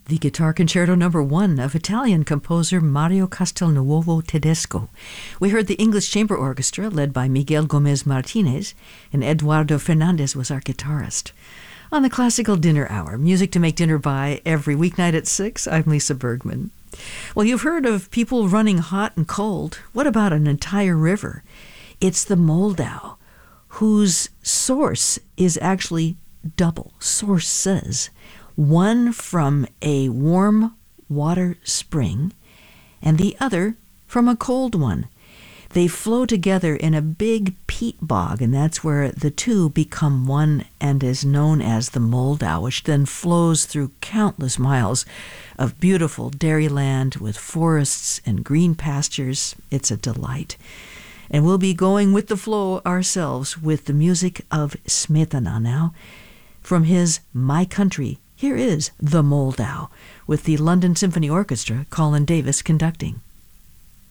the Guitar Concerto Number 1 of Italian composer Mario Castelnuovo Tedesco. We heard the English Chamber Orchestra led by Miguel Gomez Martinez, and Eduardo Fernandez was our guitarist. On the Classical Dinner Hour, music to make dinner by every weeknight at 6, I'm Lisa Bergman. Well, you've heard of people running hot and cold. What about an entire river? It's the Moldau, whose source is actually double sources. One from a warm water spring and the other from a cold one. They flow together in a big peat bog, and that's where the two become one and is known as the Moldau, which then flows through countless miles of beautiful dairy land with forests and green pastures. It's a delight. And we'll be going with the flow ourselves with the music of Smetana now. From his My Country, here is The Moldau, with the London Symphony Orchestra, Colin Davis conducting.